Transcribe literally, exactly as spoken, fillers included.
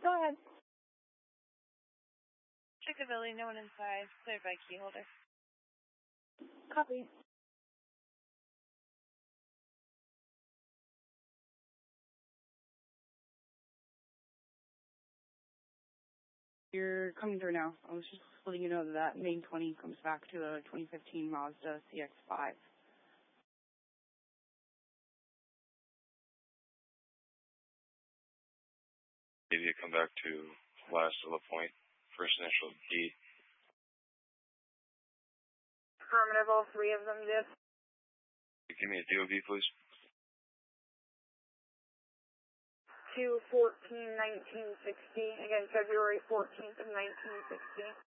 Go ahead. Check the building, no one inside. Cleared by key holder. Copy. You're coming through now. I was just letting you know that that main twenty comes back to a twenty fifteen Mazda C X five. Maybe you come back to last La Point, first initial D. Affirmative, all three of them did. Give me a D O B, please. two fourteen nineteen sixty, again, February fourteenth of nineteen sixty.